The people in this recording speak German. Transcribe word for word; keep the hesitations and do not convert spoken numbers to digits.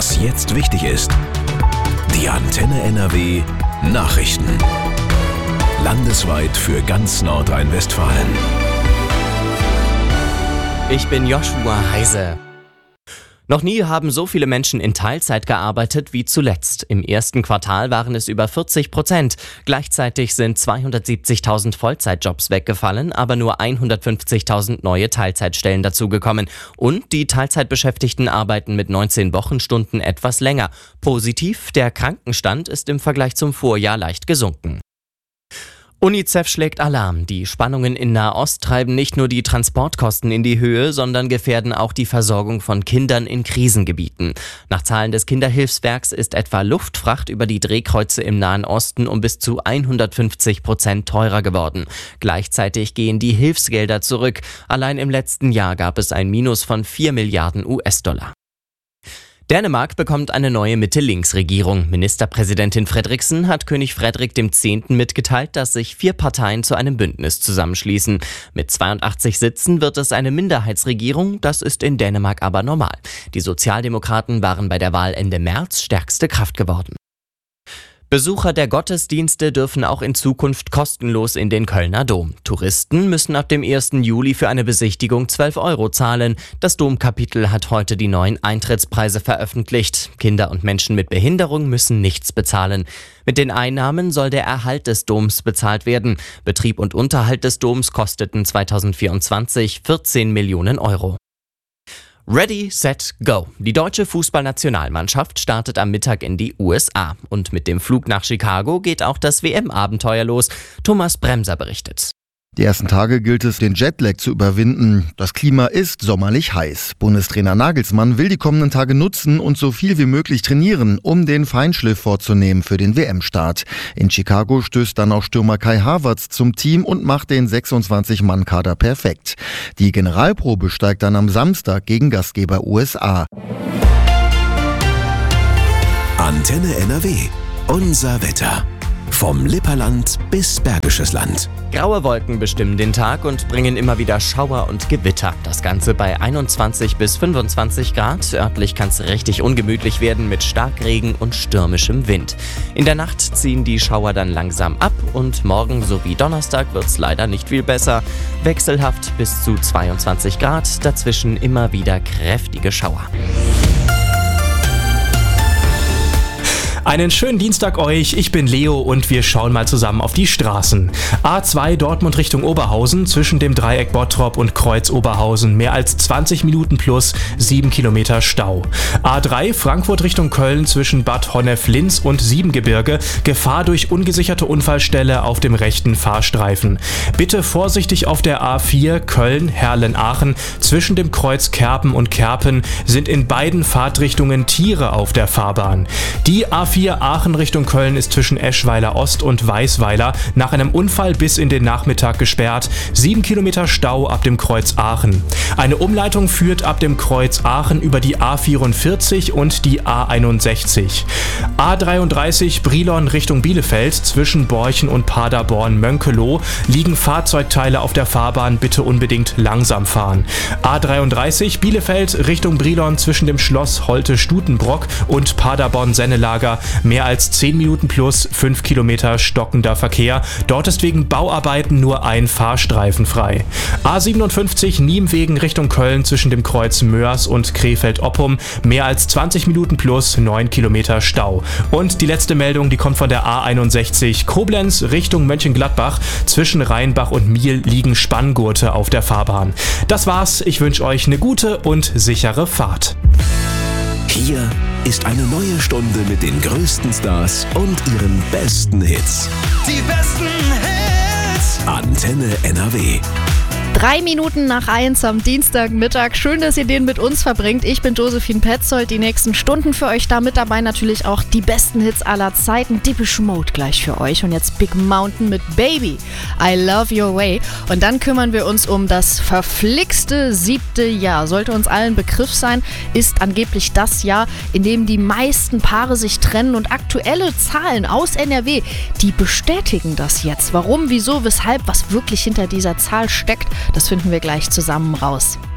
Was jetzt wichtig ist. Die Antenne N R W Nachrichten. Landesweit für ganz Nordrhein-Westfalen. Ich bin Joshua Heise. Noch nie haben so viele Menschen in Teilzeit gearbeitet wie zuletzt. Im ersten Quartal waren es über vierzig Prozent. Gleichzeitig sind zweihundertsiebzigtausend Vollzeitjobs weggefallen, aber nur hundertfünfzigtausend neue Teilzeitstellen dazugekommen. Und die Teilzeitbeschäftigten arbeiten mit neunzehn Wochenstunden etwas länger. Positiv, der Krankenstand ist im Vergleich zum Vorjahr leicht gesunken. UNICEF schlägt Alarm. Die Spannungen in Nahost treiben nicht nur die Transportkosten in die Höhe, sondern gefährden auch die Versorgung von Kindern in Krisengebieten. Nach Zahlen des Kinderhilfswerks ist etwa Luftfracht über die Drehkreuze im Nahen Osten um bis zu hundertfünfzig Prozent teurer geworden. Gleichzeitig gehen die Hilfsgelder zurück. Allein im letzten Jahr gab es ein Minus von vier Milliarden U S-Dollar. Dänemark bekommt eine neue Mitte-Links-Regierung. Ministerpräsidentin Frederiksen hat König Frederik der Zehnte mitgeteilt, dass sich vier Parteien zu einem Bündnis zusammenschließen. Mit zweiundachtzig Sitzen wird es eine Minderheitsregierung, das ist in Dänemark aber normal. Die Sozialdemokraten waren bei der Wahl Ende März stärkste Kraft geworden. Besucher der Gottesdienste dürfen auch in Zukunft kostenlos in den Kölner Dom. Touristen müssen ab dem ersten Juli für eine Besichtigung zwölf Euro zahlen. Das Domkapitel hat heute die neuen Eintrittspreise veröffentlicht. Kinder und Menschen mit Behinderung müssen nichts bezahlen. Mit den Einnahmen soll der Erhalt des Doms bezahlt werden. Betrieb und Unterhalt des Doms kosteten zweitausendvierundzwanzig vierzehn Millionen Euro. Ready, set, go. Die deutsche Fußballnationalmannschaft startet am Mittag in die U S A. Und mit dem Flug nach Chicago geht auch das W M-Abenteuer los. Thomas Bremser berichtet. Die ersten Tage gilt es, den Jetlag zu überwinden. Das Klima ist sommerlich heiß. Bundestrainer Nagelsmann will die kommenden Tage nutzen und so viel wie möglich trainieren, um den Feinschliff vorzunehmen für den W M-Start. In Chicago stößt dann auch Stürmer Kai Havertz zum Team und macht den sechsundzwanzig-Mann-Kader perfekt. Die Generalprobe steigt dann am Samstag gegen Gastgeber U S A. Antenne N R W. Unser Wetter. Vom Lipperland bis Bergisches Land. Graue Wolken bestimmen den Tag und bringen immer wieder Schauer und Gewitter. Das Ganze bei einundzwanzig bis fünfundzwanzig Grad. Örtlich kann es richtig ungemütlich werden mit Starkregen und stürmischem Wind. In der Nacht ziehen die Schauer dann langsam ab und morgen sowie Donnerstag wird es leider nicht viel besser. Wechselhaft bis zu zweiundzwanzig Grad, dazwischen immer wieder kräftige Schauer. Einen schönen Dienstag euch, ich bin Leo und wir schauen mal zusammen auf die Straßen. A zwei Dortmund Richtung Oberhausen, zwischen dem Dreieck Bottrop und Kreuz Oberhausen, mehr als zwanzig Minuten plus sieben Kilometer Stau. A drei Frankfurt Richtung Köln, zwischen Bad Honnef-Linz und Siebengebirge, Gefahr durch ungesicherte Unfallstelle auf dem rechten Fahrstreifen. Bitte vorsichtig auf der A vier Köln-Herlen-Aachen, zwischen dem Kreuz Kerpen und Kerpen sind in beiden Fahrtrichtungen Tiere auf der Fahrbahn. Die A vier Aachen Richtung Köln ist zwischen Eschweiler Ost und Weißweiler nach einem Unfall bis in den Nachmittag gesperrt. Sieben Kilometer Stau ab dem Kreuz Aachen. Eine Umleitung führt ab dem Kreuz Aachen über die A vierundvierzig und die A einundsechzig. A dreiunddreißig Brilon Richtung Bielefeld, zwischen Borchen und Paderborn-Mönkeloh liegen Fahrzeugteile auf der Fahrbahn, bitte unbedingt langsam fahren. A dreiunddreißig Bielefeld Richtung Brilon, zwischen dem Schloss Holte-Stutenbrock und Paderborn-Sennelager mehr als zehn Minuten plus fünf Kilometer stockender Verkehr. Dort ist wegen Bauarbeiten nur ein Fahrstreifen frei. A siebenundfünfzig Niemwegen Richtung Köln, zwischen dem Kreuz Mörs und Krefeld-Oppum mehr als zwanzig Minuten plus neun Kilometer Stau. Und die letzte Meldung, die kommt von der A einundsechzig Koblenz Richtung Mönchengladbach. Zwischen Rheinbach und Miel liegen Spanngurte auf der Fahrbahn. Das war's. Ich wünsche euch eine gute und sichere Fahrt. Hier ist eine neue Stunde mit den größten Stars und ihren besten Hits. Die besten Hits. Antenne N R W. Drei Minuten nach eins am Dienstagmittag. Schön, dass ihr den mit uns verbringt. Ich bin Josephine Petzold. Die nächsten Stunden für euch da mit dabei. Natürlich auch die besten Hits aller Zeiten. Depeche Mode gleich für euch. Und jetzt Big Mountain mit Baby. I Love Your Way. Und dann kümmern wir uns um das verflixte siebte Jahr. Sollte uns allen Begriff sein, ist angeblich das Jahr, in dem die meisten Paare sich trennen. Und aktuelle Zahlen aus N R W, die bestätigen das jetzt. Warum, wieso, weshalb, was wirklich hinter dieser Zahl steckt, das finden wir gleich zusammen raus.